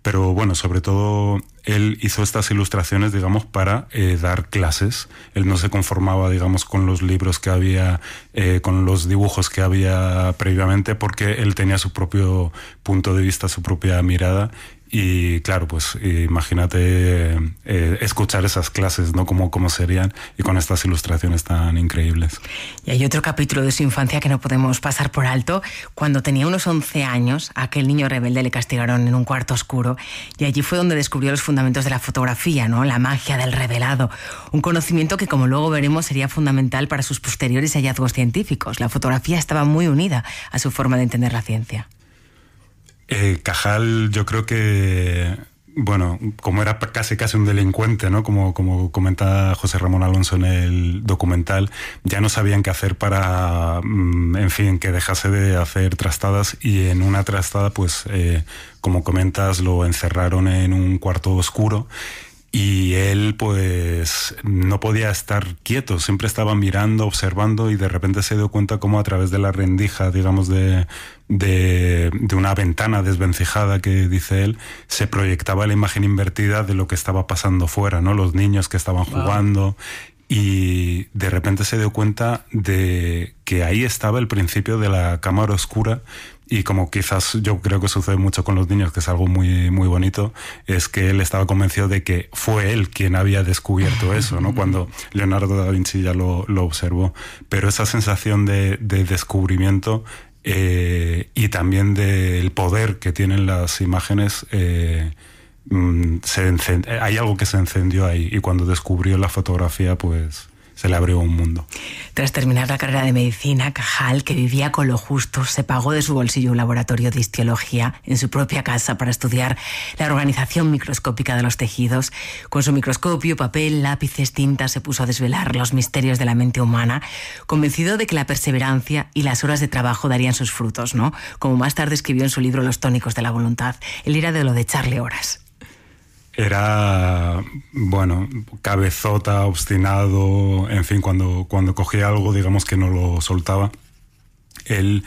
pero bueno, sobre todo él hizo estas ilustraciones, digamos, para dar clases. Él no se conformaba, digamos, con los libros que había, con los dibujos que había previamente, porque él tenía su propio punto de vista, su propia mirada. Y claro, pues imagínate escuchar esas clases, ¿no? Cómo serían, y con estas ilustraciones tan increíbles. Y hay otro capítulo de su infancia que no podemos pasar por alto. Cuando tenía unos 11 años, a aquel niño rebelde le castigaron en un cuarto oscuro, y allí fue donde descubrió los fundamentos de la fotografía, ¿no? La magia del revelado. Un conocimiento que, como luego veremos, sería fundamental para sus posteriores hallazgos científicos. La fotografía estaba muy unida a su forma de entender la ciencia. Cajal, yo creo que, bueno, como era casi un delincuente, ¿no? Como comenta José Ramón Alonso en el documental, ya no sabían qué hacer para, en fin, que dejase de hacer trastadas, y en una trastada, pues, como comentas, lo encerraron en un cuarto oscuro. Y él, pues, no podía estar quieto, siempre estaba mirando, observando, y de repente se dio cuenta cómo a través de la rendija, digamos, de una ventana desvencijada, que dice él, se proyectaba la imagen invertida de lo que estaba pasando fuera, ¿no? Los niños que estaban jugando. Y de repente se dio cuenta de que ahí estaba el principio de la cámara oscura. Y como quizás yo creo que sucede mucho con los niños, que es algo muy, muy bonito, es que él estaba convencido de que fue él quien había descubierto eso, ¿no? Cuando Leonardo da Vinci ya lo observó. Pero esa sensación de descubrimiento y también del poder que tienen las imágenes, hay algo que se encendió ahí, y cuando descubrió la fotografía, pues se le abrió un mundo. Tras terminar la carrera de medicina, Cajal, que vivía con lo justo, se pagó de su bolsillo un laboratorio de histiología en su propia casa para estudiar la organización microscópica de los tejidos. Con su microscopio, papel, lápices, tinta, se puso a desvelar los misterios de la mente humana, convencido de que la perseverancia y las horas de trabajo darían sus frutos, ¿no? Como más tarde escribió en su libro Los tónicos de la voluntad. Él era de lo de echarle horas. Era, bueno, cabezota, obstinado, en fin, cuando cogía algo, digamos que no lo soltaba. Él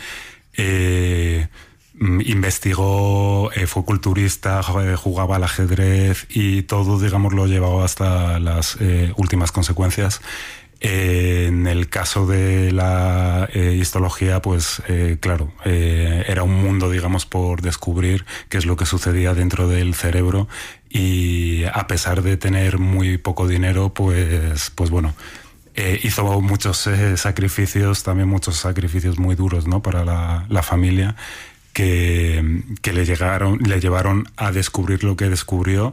investigó, fue culturista, jugaba al ajedrez, y todo, digamos, lo llevaba hasta las últimas consecuencias. En el caso de la histología, pues claro, era un mundo, digamos, por descubrir qué es lo que sucedía dentro del cerebro, y a pesar de tener muy poco dinero, pues bueno, hizo muchos sacrificios, también muchos sacrificios muy duros, ¿no? Para la familia, que le llevaron a descubrir lo que descubrió.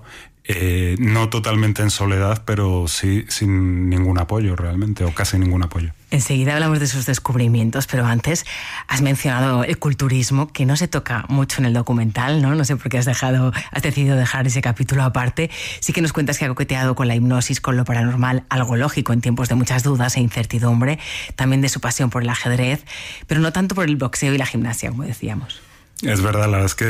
No totalmente en soledad, pero sí sin ningún apoyo realmente, o casi ningún apoyo. Enseguida hablamos de sus descubrimientos, pero antes has mencionado el culturismo, que no se toca mucho en el documental, ¿no? No sé por qué has decidido dejar ese capítulo aparte. Sí que nos cuentas que ha coqueteado con la hipnosis, con lo paranormal, algo lógico en tiempos de muchas dudas e incertidumbre, también de su pasión por el ajedrez, pero no tanto por el boxeo y la gimnasia, como decíamos. Es verdad, la verdad es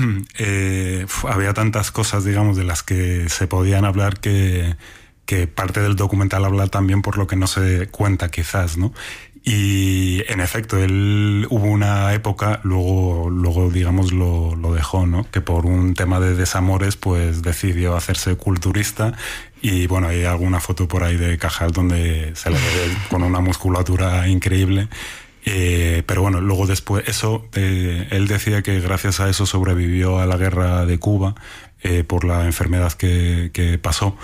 que había tantas cosas, digamos, de las que se podían hablar, que parte del documental habla también por lo que no se cuenta, quizás, ¿no? Y en efecto, él hubo una época, luego digamos, lo dejó, ¿no? Que por un tema de desamores, pues decidió hacerse culturista. Y bueno, hay alguna foto por ahí de Cajal donde se le ve con una musculatura increíble. Pero bueno, luego después él decía que gracias a eso sobrevivió a la guerra de Cuba, por la enfermedad que pasó.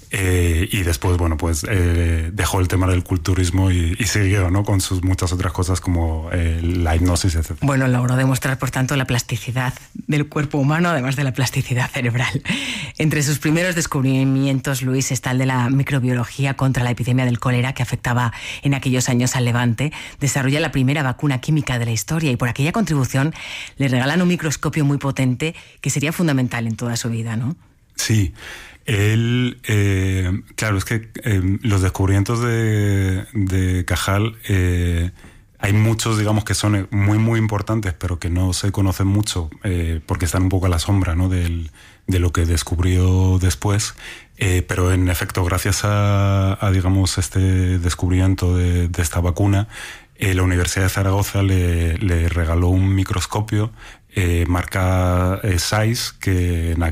Y después, bueno, pues dejó el tema del culturismo y siguió, ¿no? Con sus muchas otras cosas como la hipnosis, etc. Bueno, logró demostrar, por tanto, la plasticidad del cuerpo humano, además de la plasticidad cerebral. Entre sus primeros descubrimientos, Luis, está el de la microbiología contra la epidemia del cólera que afectaba en aquellos años al Levante. Desarrolla la primera vacuna química de la historia, y por aquella contribución le regalan un microscopio muy potente que sería fundamental en toda su vida, ¿no? Sí. Él, claro, es que los descubrimientos de Cajal, hay muchos, digamos, que son muy, muy importantes, pero que no se conocen mucho, porque están un poco a la sombra, ¿no? de lo que descubrió después. Pero en efecto, gracias a digamos, este descubrimiento de esta vacuna, la Universidad de Zaragoza le regaló un microscopio marca Zeiss, que